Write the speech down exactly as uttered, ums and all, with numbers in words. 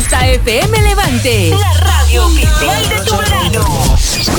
Fiesta F M Levante, la radio oficial de tu verano.